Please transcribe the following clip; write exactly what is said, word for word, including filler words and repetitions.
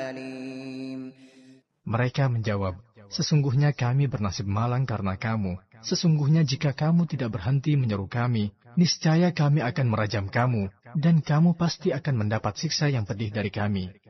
أليم. Mereka menjawab, sesungguhnya kami bernasib malang karena kamu. Sesungguhnya jika kamu tidak berhenti menyeru kami, niscaya kami akan merajam kamu, dan kamu pasti akan mendapat siksa yang pedih dari kami.